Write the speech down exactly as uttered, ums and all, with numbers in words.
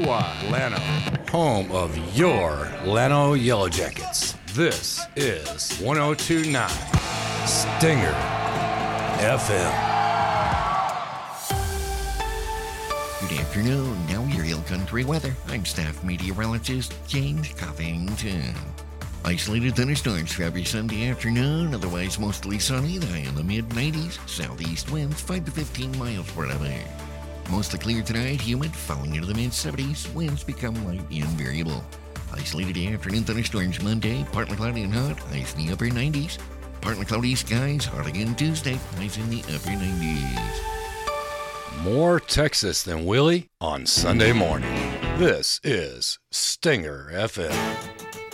Y, Llano, home of your Llano Yellow Jackets. This is one oh two point nine Stinger F M. Good afternoon. Now your Hill Country weather. I'm staff meteorologist James Covington. Isolated thunderstorms for every Sunday afternoon, otherwise mostly sunny, the high in the mid nineties. Southeast winds five to fifteen miles per hour. Mostly clear tonight, humid, falling into the mid seventies. Winds become light and variable. Isolated afternoon thunderstorms Monday, partly cloudy and hot, highs in the upper nineties. Partly cloudy skies, hot again Tuesday, highs in the upper nineties. More Texas than Willie on Sunday morning. This is Stinger F M.